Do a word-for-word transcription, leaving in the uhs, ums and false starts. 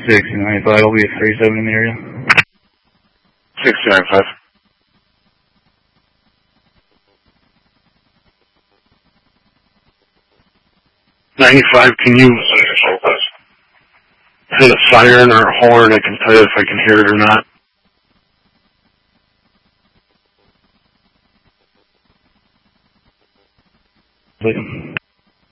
six ninety-five, I'll be at thirty-seven in the area. six ninety-five. ninety-five, can you hit a siren or a horn? I can tell you if I can hear it or not. Wait.